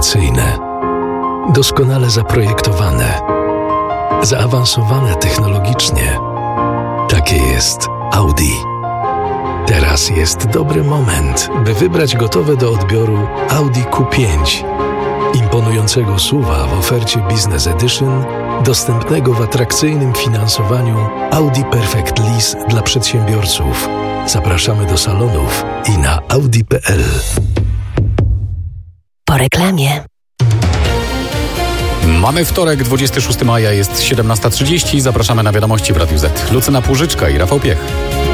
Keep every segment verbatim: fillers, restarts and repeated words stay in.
innowacyjne, doskonale zaprojektowane, zaawansowane technologicznie. Takie jest Audi. Teraz jest dobry moment, by wybrać gotowe do odbioru Audi Q pięć. Imponującego S U V-a w ofercie Business Edition, dostępnego w atrakcyjnym finansowaniu Audi Perfect Lease dla przedsiębiorców. Zapraszamy do salonów i na audi kropka p l. Po reklamie. Mamy wtorek, dwudziestego szóstego maja, jest siedemnasta trzydzieści. Zapraszamy na wiadomości w Radiu Z. Lucyna Płużyczka i Rafał Piech.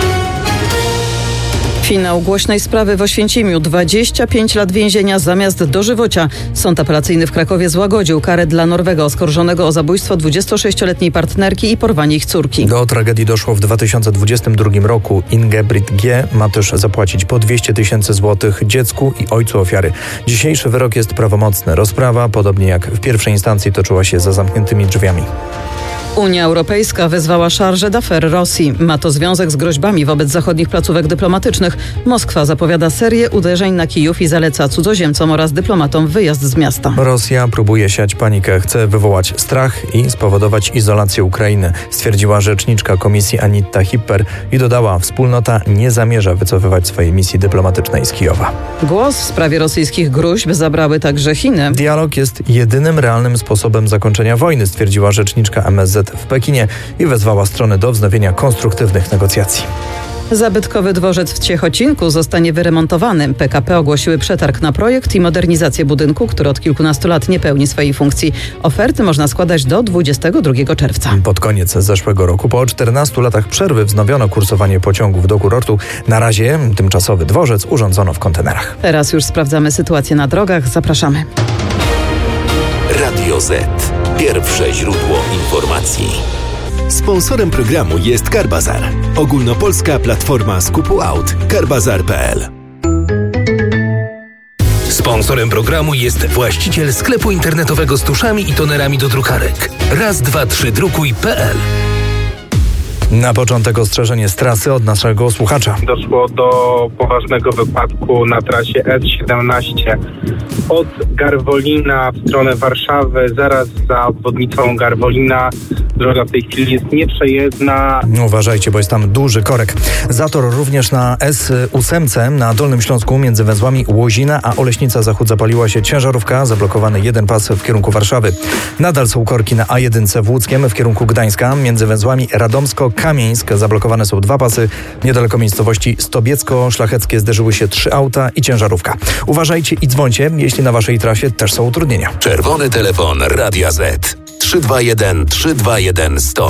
Finał głośnej sprawy w Oświęcimiu. dwadzieścia pięć lat więzienia zamiast dożywocia. Sąd apelacyjny w Krakowie złagodził karę dla Norwega oskarżonego o zabójstwo dwudziestosześcioletniej partnerki i porwanie ich córki. Do tragedii doszło w dwa tysiące dwudziestym drugim roku. Ingebrigt G. ma też zapłacić po dwieście tysięcy złotych dziecku i ojcu ofiary. Dzisiejszy wyrok jest prawomocny. Rozprawa, podobnie jak w pierwszej instancji, toczyła się za zamkniętymi drzwiami. Unia Europejska wezwała charge d'affaires Rosji. Ma to związek z groźbami wobec zachodnich placówek dyplomatycznych. Moskwa zapowiada serię uderzeń na Kijów i zaleca cudzoziemcom oraz dyplomatom wyjazd z miasta. Rosja próbuje siać panikę, chce wywołać strach i spowodować izolację Ukrainy, stwierdziła rzeczniczka komisji Anita Hipper i dodała, wspólnota nie zamierza wycofywać swojej misji dyplomatycznej z Kijowa. Głos w sprawie rosyjskich gróźb zabrały także Chiny. Dialog jest jedynym realnym sposobem zakończenia wojny, stwierdziła rzeczniczka M S Z w Pekinie i wezwała strony do wznowienia konstruktywnych negocjacji. Zabytkowy dworzec w Ciechocinku zostanie wyremontowany. P K P ogłosiły przetarg na projekt i modernizację budynku, który od kilkunastu lat nie pełni swojej funkcji. Oferty można składać do dwudziestego drugiego czerwca. Pod koniec zeszłego roku, po czternastu latach przerwy, wznowiono kursowanie pociągów do kurortu. Na razie tymczasowy dworzec urządzono w kontenerach. Teraz już sprawdzamy sytuację na drogach. Zapraszamy. Radio Z. Pierwsze źródło informacji. Sponsorem programu jest Carbazar. Ogólnopolska platforma skupu aut. carbazar kropka p l. Sponsorem programu jest właściciel sklepu internetowego z tuszami i tonerami do drukarek. raz dwa trzy drukuj kropka p l. Na początek ostrzeżenie z trasy od naszego słuchacza. Doszło do poważnego wypadku na trasie S siedemnaście od Garwolina w stronę Warszawy, zaraz za obwodnicą Garwolina. Droga w tej chwili jest nieprzejezdna. Uważajcie, bo jest tam duży korek. Zator również na S osiem na Dolnym Śląsku między węzłami Łozina a Oleśnica Zachód zapaliła się ciężarówka, zablokowany jeden pas w kierunku Warszawy. Nadal są korki na A jeden w Łódzkiem w kierunku Gdańska. Między węzłami Radomsko-Kamieńsk zablokowane są dwa pasy. Niedaleko miejscowości Stobiecko-Szlacheckie zderzyły się trzy auta i ciężarówka. Uważajcie i dzwońcie, jeśli na waszej trasie też są utrudnienia. Czerwony telefon Radia Z. trzy dwa jeden trzy dwa jeden sto.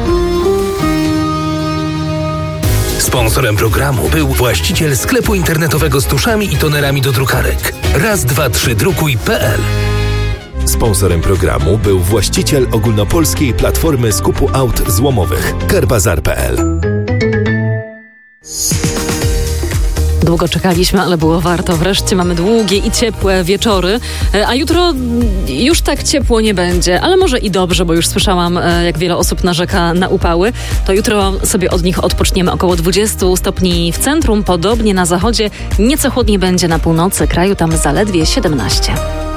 Sponsorem programu był właściciel sklepu internetowego z tuszami i tonerami do drukarek. raz dwa trzy drukuj kropka p l. Sponsorem programu był właściciel ogólnopolskiej platformy skupu aut złomowych. carbazar kropka p l. Długo czekaliśmy, ale było warto. Wreszcie mamy długie i ciepłe wieczory, a jutro już tak ciepło nie będzie, ale może i dobrze, bo już słyszałam, jak wiele osób narzeka na upały. To jutro sobie od nich odpoczniemy. Około dwadzieścia stopni w centrum, podobnie na zachodzie. Nieco chłodniej będzie na północy kraju, tam zaledwie siedemnaście.